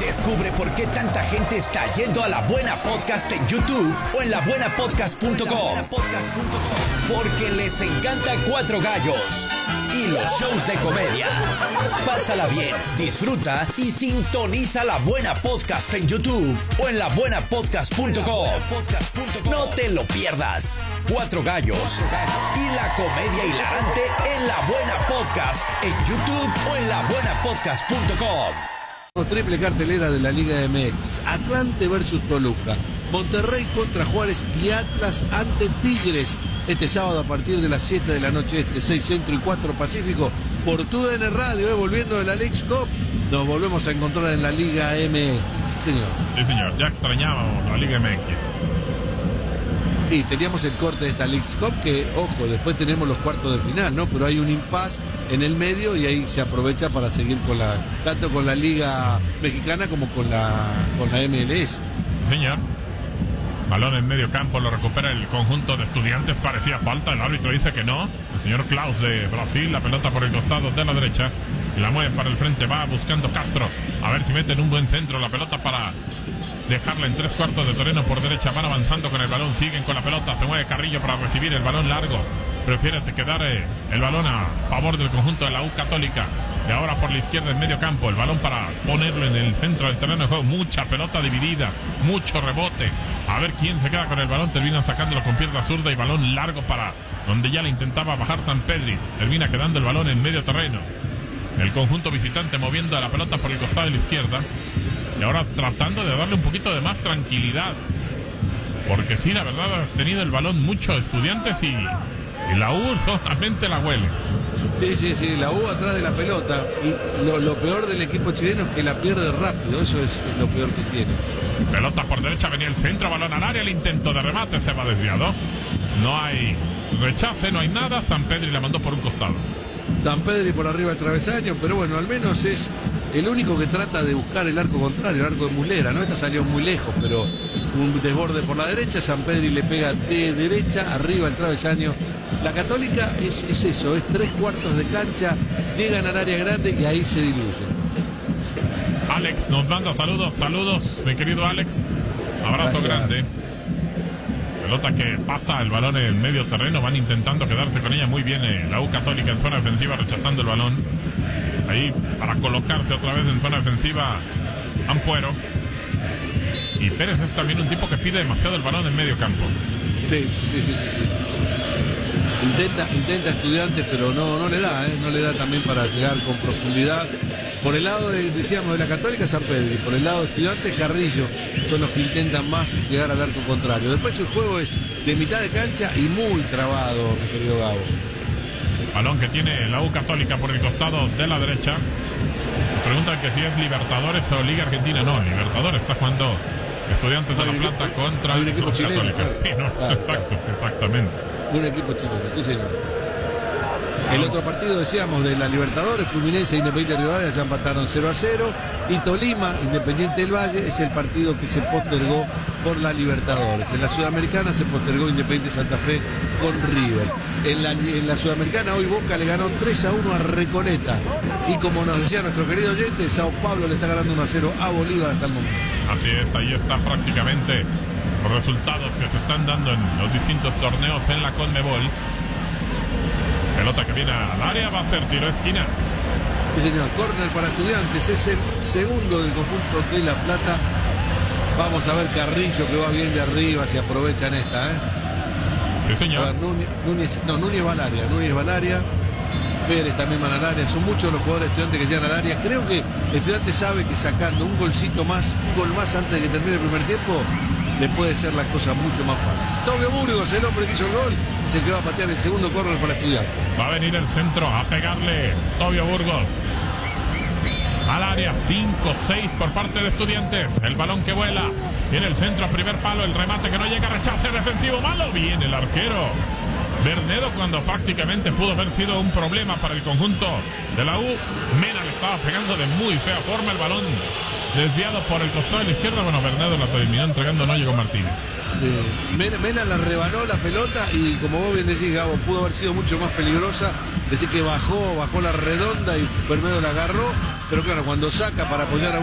Descubre por qué tanta gente está yendo a La Buena Podcast en YouTube o en labuenapodcast.com. Porque les encanta Cuatro Gallos y los shows de comedia. Pásala bien, disfruta y sintoniza La Buena Podcast en YouTube o en labuenapodcast.com. No te lo pierdas. Cuatro Gallos y la comedia hilarante en La Buena Podcast en YouTube o en labuenapodcast.com. Triple cartelera de la Liga MX. Atlante versus Toluca, Monterrey contra Juárez y Atlas ante Tigres. Este sábado a partir de las 7 de la noche 6 Centro y 4 Pacífico por TUDN Radio, volviendo de la Leagues Cup. Nos volvemos a encontrar en la Liga MX. Sí, señor. Sí, señor. Ya extrañábamos la Liga MX. Y teníamos el corte de esta Leagues Cup que, ojo, después tenemos los cuartos de final, ¿no? Pero hay un impasse en el medio y ahí se aprovecha para seguir con tanto con la Liga Mexicana como con la MLS. Señor. Balón en medio campo, lo recupera el conjunto de Estudiantes. Parecía falta, el árbitro dice que no. El señor Klaus de Brasil, la pelota por el costado de la derecha y la mueve para el frente, va buscando Castro. A ver si meten un buen centro, la pelota para dejarla en 3/4 de terreno por derecha. Van avanzando con el balón, siguen con la pelota. Se mueve Carrillo para recibir el balón largo. Prefiere quedar el balón a favor del conjunto de la U Católica. Y ahora por la izquierda en medio campo, el balón para ponerlo en el centro del terreno de juego. Mucha pelota dividida, mucho rebote. A ver quién se queda con el balón. Terminan sacándolo con pierna zurda y balón largo para donde ya le intentaba bajar Sampedri. Termina quedando el balón en medio terreno. El conjunto visitante moviendo la pelota por el costado de la izquierda. Y ahora tratando de darle un poquito de más tranquilidad. Porque sí, la verdad, ha tenido el balón mucho Estudiantes y la U solamente la huele. Sí, la U atrás de la pelota. Y lo peor del equipo chileno es que la pierde rápido. Eso es lo peor que tiene. Pelota por derecha, venía el centro, balón al área, el intento de remate se va desviado. No hay rechace, no hay nada. Sampedri la mandó por un costado. Sampedri por arriba del travesaño, pero bueno, al menos es el único que trata de buscar el arco contrario, el arco de Muslera, ¿no? Esta salió muy lejos, pero un desborde por la derecha, Sampedri le pega de derecha, arriba el travesaño. La Católica es eso, es 3/4 de cancha, llegan al área grande y ahí se diluyen. Alex nos manda saludos, mi querido Alex. Abrazo grande. Pelota que pasa el balón en el medio terreno, van intentando quedarse con ella muy bien la U Católica en zona defensiva, rechazando el balón. Ahí para colocarse otra vez en zona defensiva Ampuero. Y Pérez es también un tipo que pide demasiado el balón en medio campo. Sí. Intenta Estudiantes, pero no le da, no le da también para llegar con profundidad. Por el lado, decíamos, de la Católica, Sampedri. Por el lado de Estudiantes, Carrillo. Son los que intentan más llegar al arco contrario. Después el juego es de mitad de cancha y muy trabado, mi querido Gabo. Balón que tiene la U Católica por el costado de la derecha. Nos preguntan que si es Libertadores o Liga Argentina. No, Libertadores. Está jugando Estudiantes de La Plata contra un equipo chileno, Católica. Sí, no, exacto, exactamente. Un equipo chileno, sí, señor. El otro partido, decíamos, de la Libertadores, Fluminense e Independiente Rivadavia ya empataron 0-0. Y Tolima, Independiente del Valle, es el partido que se postergó por la Libertadores. En la Sudamericana se postergó Independiente Santa Fe con River. En la Sudamericana hoy Boca le ganó 3-1 a Recoleta. Y como nos decía nuestro querido oyente, Sao Paulo le está ganando 1-0 a Bolívar hasta el momento. Así es, ahí está prácticamente los resultados que se están dando en los distintos torneos en la Conmebol. Pelota que viene al área, va a ser tiro de esquina. Sí, señor, córner para Estudiantes, es el segundo del conjunto de La Plata. Vamos a ver Carrillo que va bien de arriba, se aprovecha en esta, Sí, señor. A ver, Núñez va al área, Pérez también va al área. Son muchos los jugadores de Estudiantes que llegan al área. Creo que Estudiantes sabe que sacando un gol más antes de que termine el primer tiempo, le puede ser la cosa mucho más fácil. Tobio Burgos, el hombre que hizo el gol, es el que va a patear el segundo córner para Estudiantes. Va a venir el centro a pegarle Tobio Burgos al área. 5-6 por parte de Estudiantes. El balón que vuela. Viene el centro a primer palo. El remate que no llega. Rechace defensivo malo. Viene el arquero Bernedo cuando prácticamente pudo haber sido un problema para el conjunto de la U. Mena le estaba pegando de muy fea forma. El balón desviado por el costado de la izquierda. Bueno, Bernedo la terminó entregando, no llegó Martínez. Mena la rebanó la pelota y, como vos bien decís, Gabo, pudo haber sido mucho más peligrosa. Decir que bajó la redonda y Bernedo la agarró, pero claro, cuando saca para apoyar a